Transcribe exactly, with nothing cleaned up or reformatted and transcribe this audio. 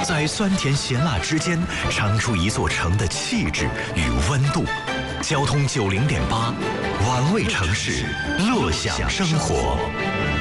在酸甜咸辣之间尝出一座城的气质与温度。交通九零点八，玩味城市，乐享生活。